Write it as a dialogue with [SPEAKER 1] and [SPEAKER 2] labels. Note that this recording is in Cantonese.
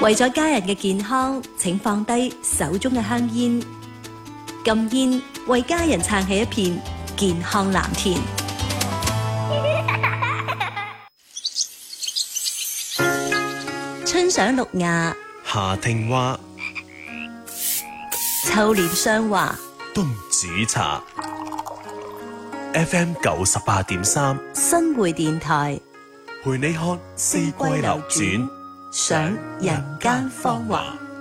[SPEAKER 1] 為咗家人嘅健康，請放低手中嘅香煙，禁煙，為家人撐起一片健康藍天。春賞綠芽，
[SPEAKER 2] 夏聽蛙，
[SPEAKER 1] 秋蓮霜華，
[SPEAKER 2] 冬煮茶。FM 98.3，
[SPEAKER 1] 新會電台，
[SPEAKER 2] 陪你看四季流轉，
[SPEAKER 1] 賞人間芳華。